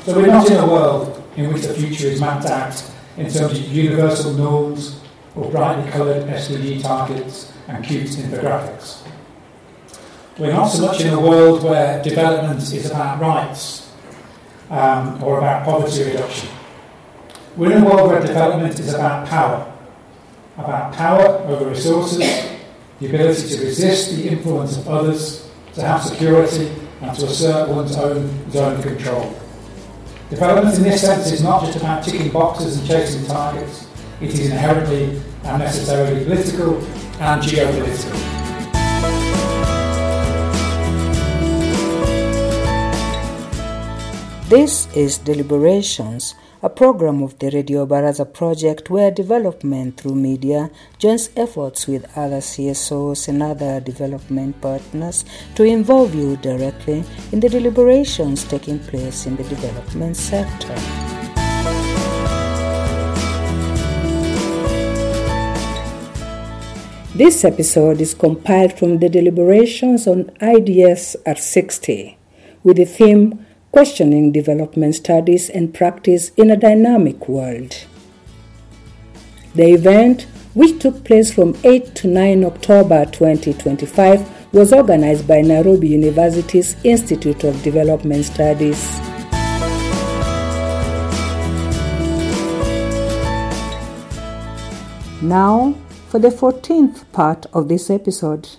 So we're not in a world in which the future is mapped out in terms of universal norms or brightly coloured SDG targets and cute infographics. We're not so much in a world where development is about rights or about poverty reduction. We're in a world where development is about power over resources, the ability to resist the influence of others, to have security, and to assert one's own zone of control. Development in this sense is not just about ticking boxes and chasing targets. It is inherently and necessarily political and geopolitical. This is Deliberations, a program of the Radio Baraza project where development through media joins efforts with other CSOs and other development partners to involve you directly in the deliberations taking place in the development sector. This episode is compiled from the deliberations on IDS at 60 with the theme Questioning Development Studies and Practice in a Dynamic World. The event, which took place from 8 to 9 October 2025, was organized by Nairobi University's Institute of Development Studies. Now, for the 14th part of this episode.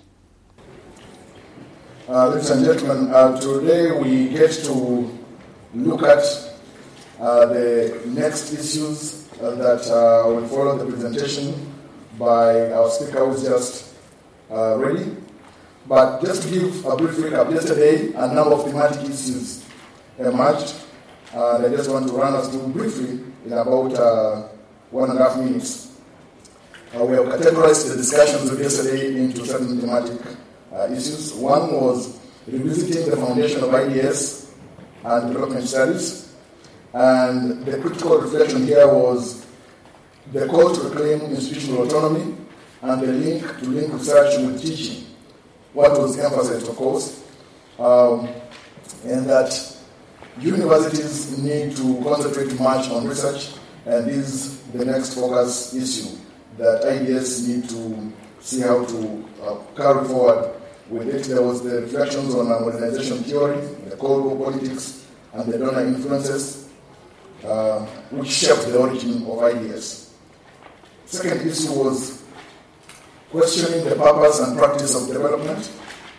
Ladies and gentlemen, today we get to look at the next issues that will follow the presentation by our speaker who is just ready. But just to give a brief recap, yesterday a number of thematic issues emerged. And I just want to run us through briefly in about 1.5 minutes. We have categorized the discussions of yesterday into certain thematic issues. One was revisiting the foundation of IDS and development studies, and the critical reflection here was the call to reclaim institutional autonomy and the link to link research with teaching. What was emphasized, of course, and that universities need to concentrate much on research, and this is the next focus issue that IDS need to see how to carry forward. With it, there was the reflections on modernization theory, the Cold War politics, and the donor influences, which shaped the origin of IDS. Second issue was questioning the purpose and practice of development.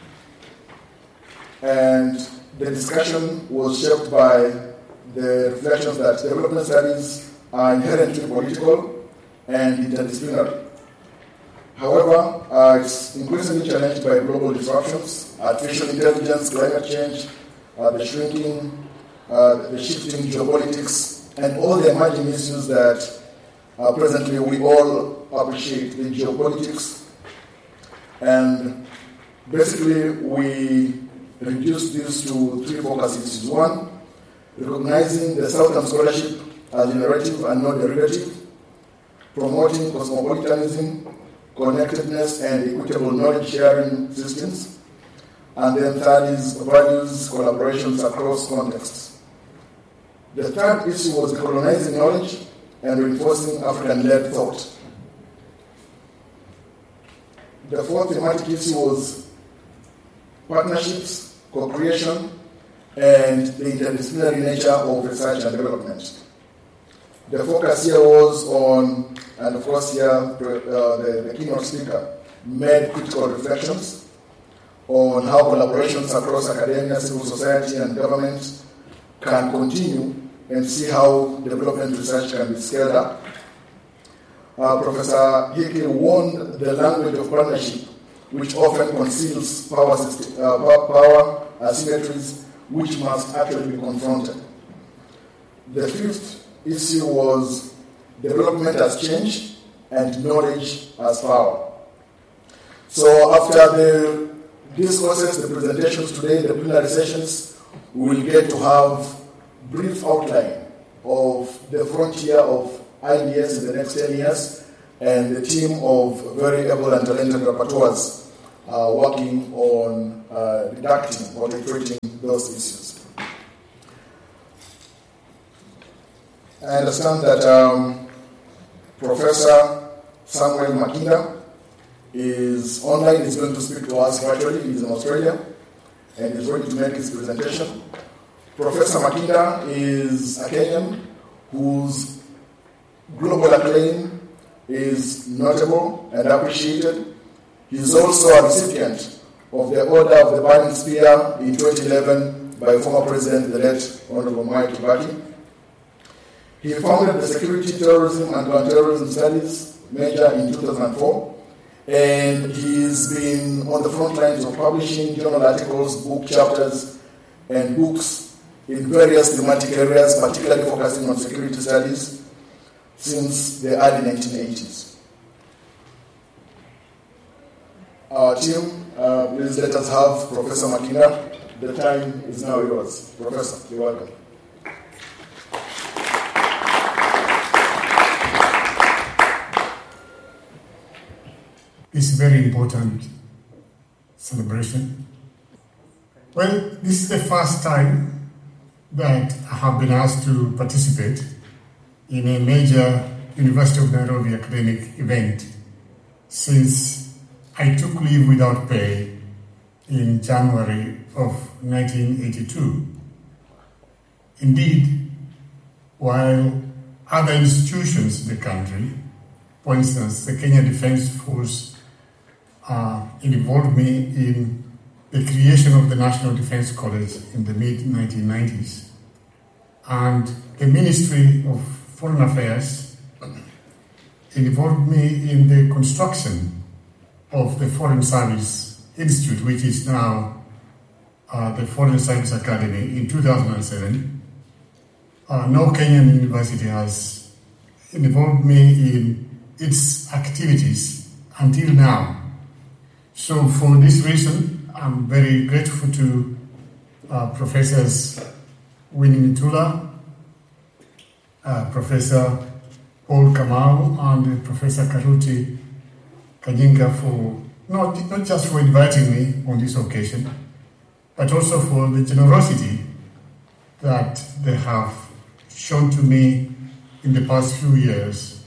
And the discussion was shaped by the reflections that development studies are inherently political and interdisciplinary. However, it's increasingly challenged by global disruptions, artificial intelligence, climate change, the shifting geopolitics, and all the emerging issues that presently we all appreciate, the geopolitics. And basically, we reduce this to 3 focus issues. One, recognizing the Southern scholarship as generative and not derivative, promoting cosmopolitanism, connectedness, and equitable knowledge-sharing systems. And then third is values, collaborations across contexts. The third issue was decolonizing knowledge and reinforcing African-led thought. The fourth thematic issue was partnerships, co-creation, and the interdisciplinary nature of research and development. The focus here was on, and of course here the keynote speaker made critical reflections on how collaborations across academia, civil society, and government can continue and see how development research can be scaled up. Professor Hickey warned the language of partnership, which often conceals power asymmetries, which must actually be confronted. The fifth issue was development as change and knowledge as power. So after the discourses, the presentations today, the plenary sessions, we will get to have brief outline of the frontier of IDS in the next 10 years and the team of very able and talented rapporteurs working on redacting or iterating those issues. I understand that Professor Samuel Makinda is online, is going to speak to us virtually. He's in Australia and is ready to make his presentation. Professor Makinda is a Kenyan whose global acclaim is notable and appreciated. He is also a recipient of the Order of the Burning Spear in 2011 by former President, the late Honorable Mwai Kibaki. He founded the Security, Terrorism and Counterterrorism Studies major in 2004, and he's been on the front lines of publishing journal articles, book chapters, and books in various thematic areas, particularly focusing on security studies since the early 1980s. Our team, please let us have Professor Makinda. The time is now yours. Professor, you're welcome. This very important celebration. Well, this is the first time that I have been asked to participate in a major University of Nairobi academic event since I took leave without pay in January of 1982. Indeed, while other institutions in the country, for instance, the Kenya Defence Force, involved me in the creation of the National Defence College in the mid-1990s. And the Ministry of Foreign Affairs involved me in the construction of the Foreign Service Institute, which is now the Foreign Service Academy, in 2007. No Kenyan university has involved me in its activities until now. So for this reason, I'm very grateful to Professors Winnie Mitula, Professor Paul Kamau, and Professor Karuti Kajinga for not just for inviting me on this occasion, but also for the generosity that they have shown to me in the past few years.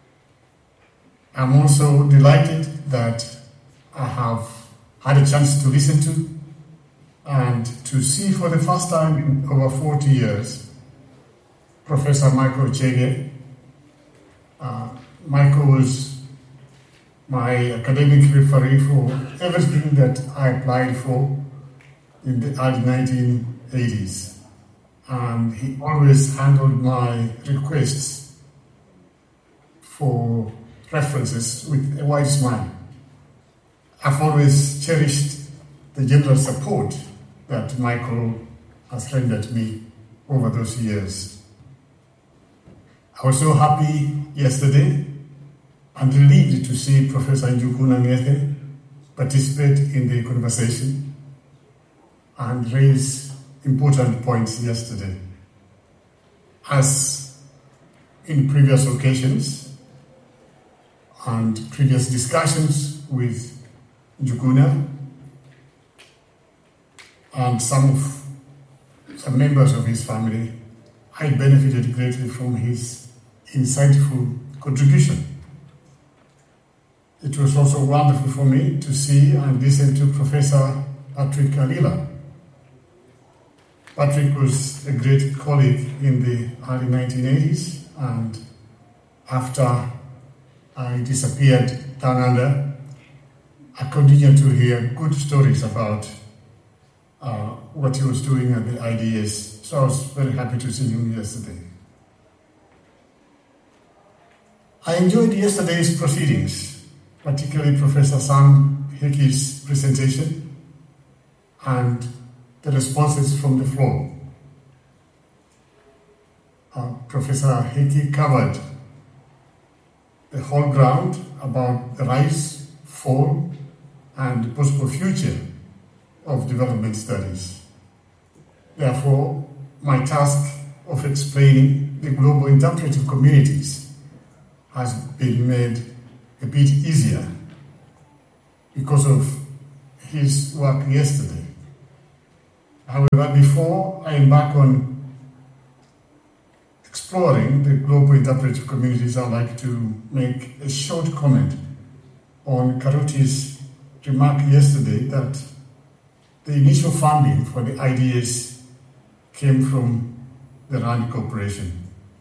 I'm also delighted that I have had a chance to listen to and to see for the first time in over 40 years Professor Michael Chege. Michael was my academic referee for everything that I applied for in the early 1980s. And he always handled my requests for references with a wide smile. I've always cherished the general support that Michael has rendered me over those years. I was so happy yesterday and relieved to see Professor Njuguna Ngethe participate in the conversation and raise important points yesterday. As in previous occasions and previous discussions with Njuguna and some members of his family, I benefited greatly from his insightful contribution. It was also wonderful for me to see and listen to Professor Patrick Kalila. Patrick was a great colleague in the early 1980s, and after I disappeared down under, I continued to hear good stories about what he was doing at the IDS. So I was very happy to see him yesterday. I enjoyed yesterday's proceedings, particularly Professor Sam Hickey's presentation and the responses from the floor. Professor Hickey covered the whole ground about the rise, fall, and the possible future of development studies. Therefore, my task of explaining the global interpretive communities has been made a bit easier because of his work yesterday. However, before I embark on exploring the global interpretive communities, I'd like to make a short comment on Karuti's remark yesterday that the initial funding for the IDS came from the RAND Corporation.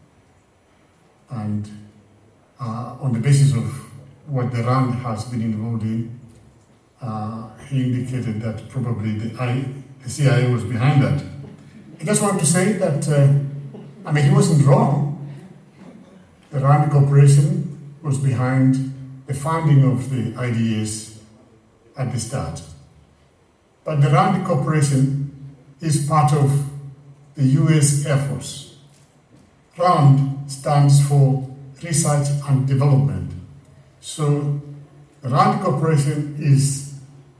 And on the basis of what the RAND has been involved in, he indicated that probably the CIA was behind that. I just want to say that, he wasn't wrong. The RAND Corporation was behind the funding of the IDS at the start. But the RAND Corporation is part of the US Air Force. RAND stands for Research and Development. So the RAND Corporation is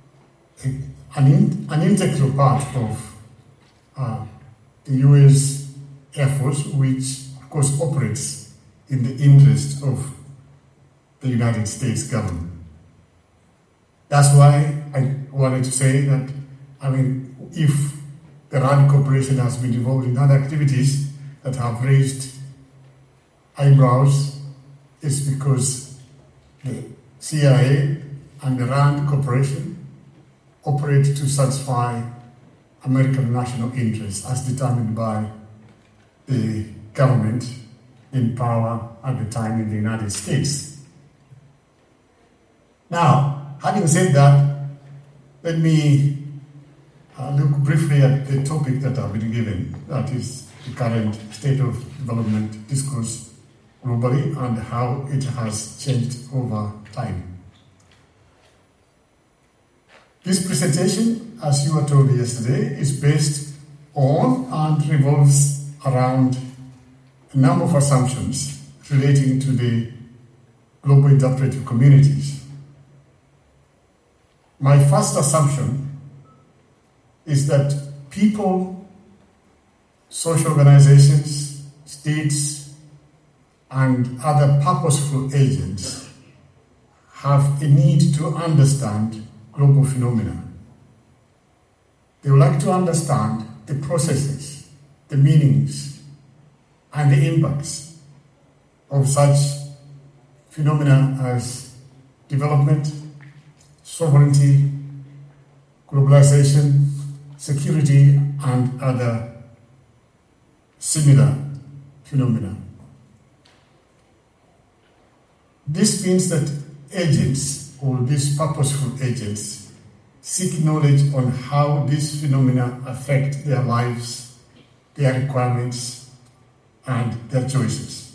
an integral part of the US Air Force, which of course operates in the interest of the United States government. That's why I wanted to say that, if the RAND Corporation has been involved in other activities that have raised eyebrows, it's because the CIA and the RAND Corporation operate to satisfy American national interests as determined by the government in power at the time in the United States. Now, having said that, let me look briefly at the topic that I've been given, that is the current state of development discourse globally and how it has changed over time. This presentation, as you were told yesterday, is based on and revolves around a number of assumptions relating to the global interpretive communities. My first assumption is that people, social organizations, states, and other purposeful agents have a need to understand global phenomena. They would like to understand the processes, the meanings, and the impacts of such phenomena as development, sovereignty, globalization, security, and other similar phenomena. This means that agents, or these purposeful agents, seek knowledge on how these phenomena affect their lives, their requirements, and their choices.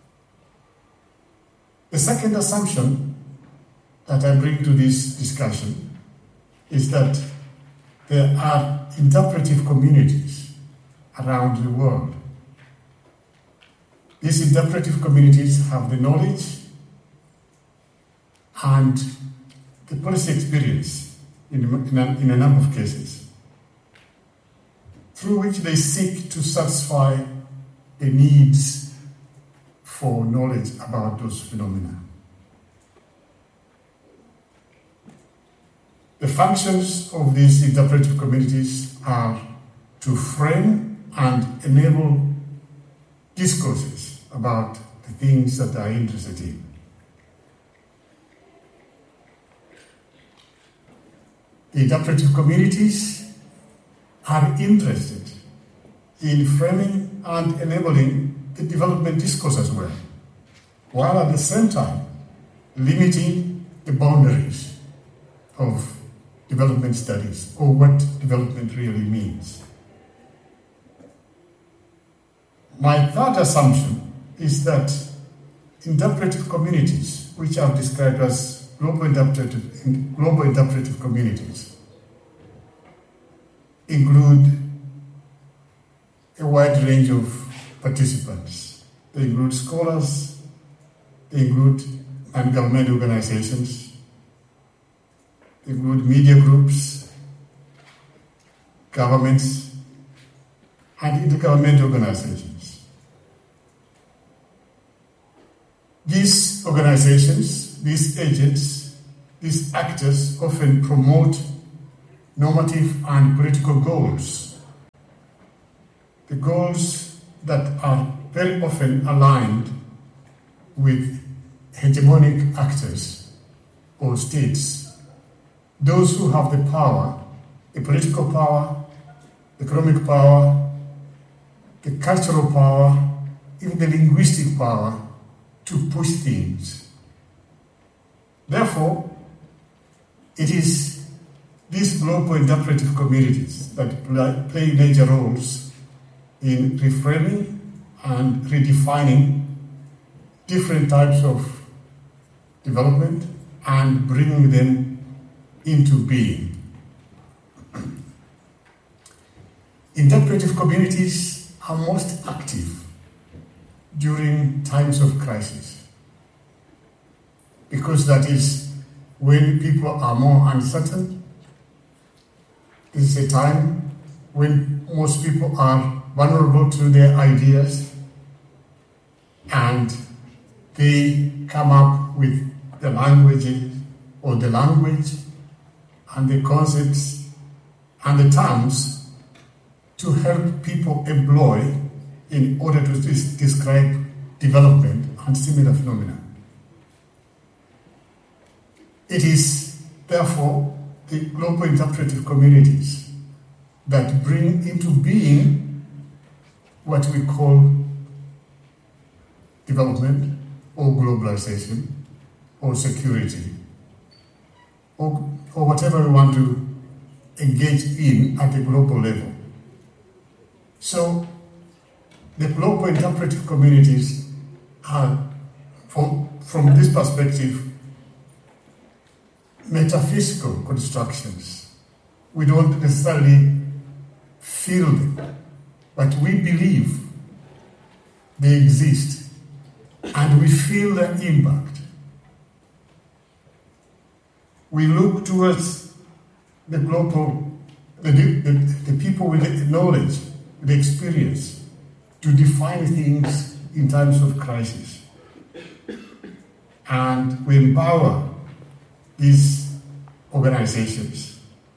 The second assumption that I bring to this discussion is that there are interpretive communities around the world. These interpretive communities have the knowledge and the policy experience in a number of cases, through which they seek to satisfy the needs for knowledge about those phenomena. The functions of these interpretive communities are to frame and enable discourses about the things that they are interested in. The interpretive communities are interested in framing and enabling the development discourse as well, while at the same time limiting the boundaries of development studies, or what development really means. My third assumption is that interpretive communities, which are described as global interpretive communities, include a wide range of participants. They include scholars, they include non-governmental organizations, they include media groups, governments, and intergovernmental organizations. These organizations, these agents, these actors often promote normative and political goals. The goals that are very often aligned with hegemonic actors or states, those who have the power, the political power, the economic power, the cultural power, even the linguistic power to push things. Therefore, it is these global interpretive communities that play major roles in reframing and redefining different types of development and bringing them into being. Interpretive communities are most active during times of crisis, because that is when people are more uncertain. This is a time when most people are vulnerable to their ideas, and they come up with the languages or the language and the concepts and the terms to help people employ in order to describe development and similar phenomena. It is, therefore, the global interpretive communities that bring into being what we call development or globalization or security or whatever we want to engage in at the global level. So the global interpretive communities are, from this perspective, metaphysical constructions. We don't necessarily feel them, but we believe they exist, and we feel their impact. We look towards the global, the people with the knowledge, the experience, to define things in times of crisis. And we empower these organizations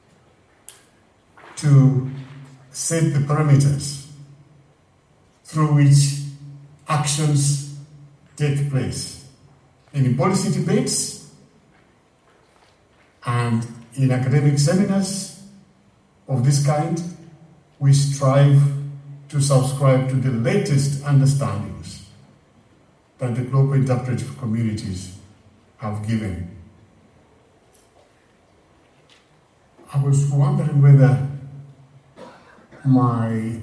to set the parameters through which actions take place in policy debates and in academic seminars of this kind. We strive to subscribe to the latest understandings that the global interpretive communities have given. I was wondering whether my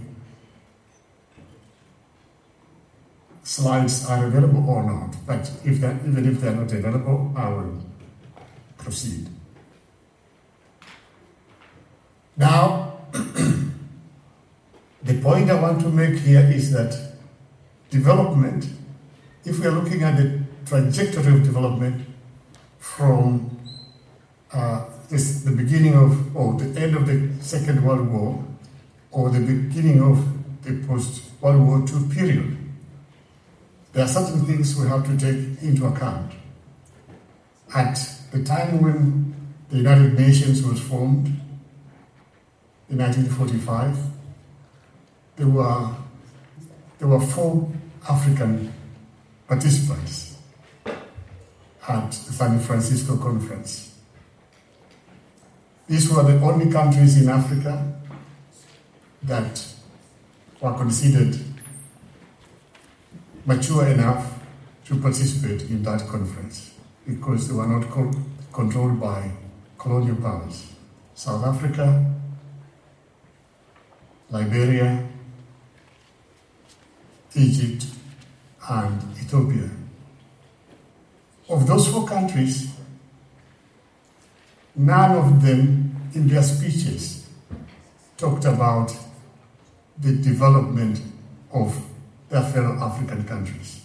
slides are available or not, but even if they're not available, I will proceed. Now, the point I want to make here is that development, if we are looking at the trajectory of development from the beginning of, or the end of the Second World War, or the beginning of the post-World War II period, there are certain things we have to take into account. At the time when the United Nations was formed, in 1945, there were 4 African participants at the San Francisco Conference. These were the only countries in Africa that were considered mature enough to participate in that conference because they were not controlled by colonial powers. South Africa, Liberia, Egypt, and Ethiopia. Of those 4 countries, none of them in their speeches talked about the development of their fellow African countries.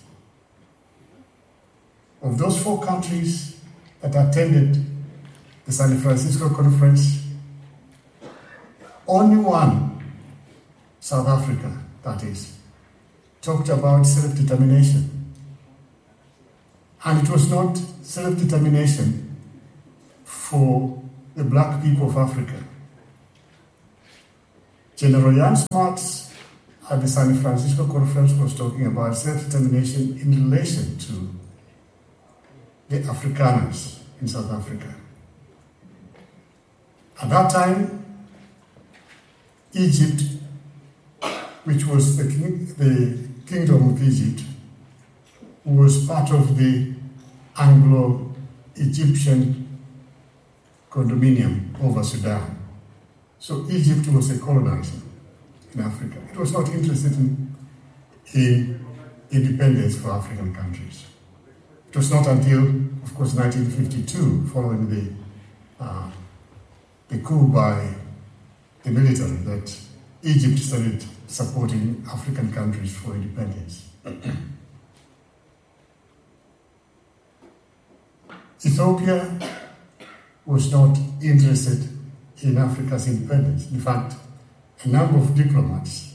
Of those 4 countries that attended the San Francisco Conference, only one, South Africa, that is, talked about self-determination. And it was not self-determination for the black people of Africa. General Jan Smuts at the San Francisco conference was talking about self-determination in relation to the Afrikaners in South Africa. At that time, Egypt, which was the Kingdom of Egypt, was part of the Anglo-Egyptian condominium over Sudan. So Egypt was a colonizer in Africa. It was not interested in independence for African countries. It was not until, of course, 1952, following the coup by the military, that Egypt started supporting African countries for independence. Ethiopia was not interested in Africa's independence. In fact, a number of diplomats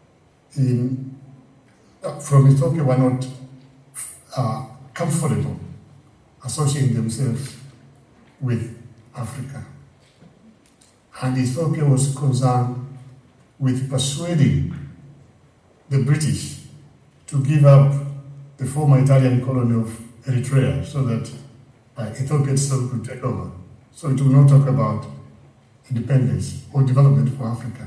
from Ethiopia were not comfortable associating themselves with Africa. And Ethiopia was concerned with persuading the British to give up the former Italian colony of Eritrea so that Ethiopia itself could take over. So it will not talk about independence or development for Africa.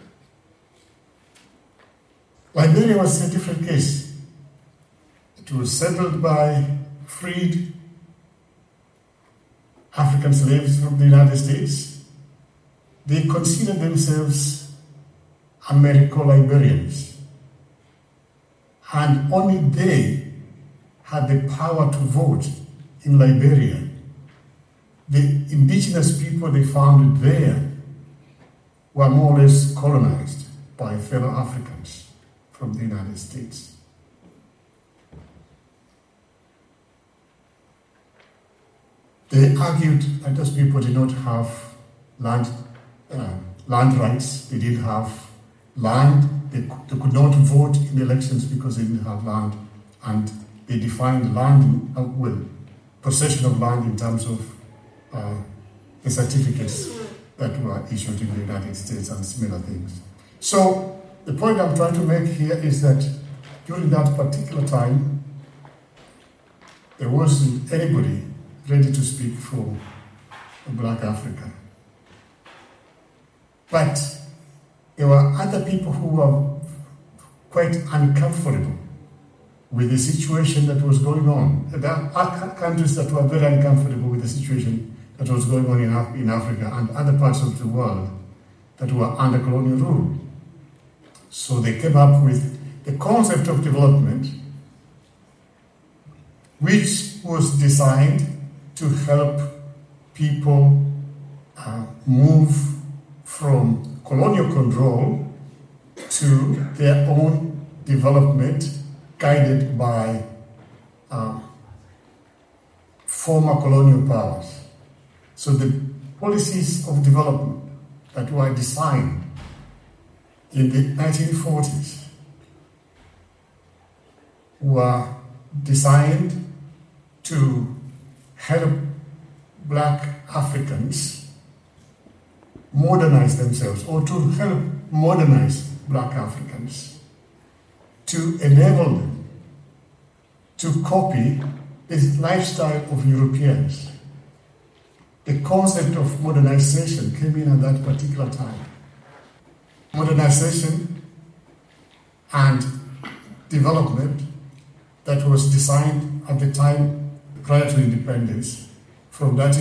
Liberia was a different case. It was settled by freed African slaves from the United States. They considered themselves Americo-Liberians, and only they had the power to vote in Liberia. The indigenous people they founded there were more or less colonized by fellow Africans from the United States. They argued that those people did not have land rights, they didn't have land, they could not vote in elections because they didn't have land, and they defined land, possession of land in terms of the certificates that were issued in the United States and similar things. So the point I'm trying to make here is that during that particular time, there wasn't anybody ready to speak for Black Africa. But there were other people who were quite uncomfortable with the situation that was going on. There are countries that were very uncomfortable with the situation that was going on in Africa and other parts of the world that were under colonial rule. So they came up with the concept of development, which was designed to help people move from colonial control to their own development, guided by former colonial powers. So the policies of development that were designed in the 1940s were designed to help Black Africans modernize themselves, or to help modernize Black Africans, to enable them to copy the lifestyle of Europeans. The concept of modernization came in at that particular time. Modernization and development that was designed at the time prior to independence, from the late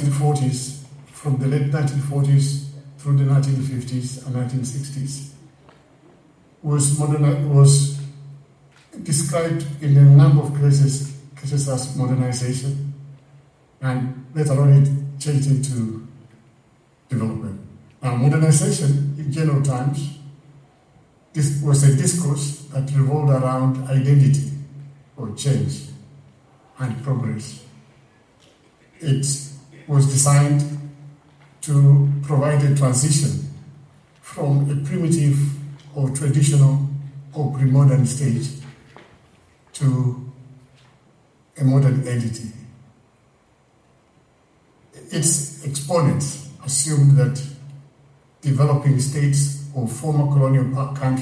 1940s through the 1950s and 1960s, was described in a number of cases as modernization, and later on it changed into development. Now, modernization, in general terms, this was a discourse that revolved around identity or change and progress. It was designed to provide a transition from a primitive or traditional or pre-modern stage to a modern entity. Its exponents assumed that developing states or former colonial countries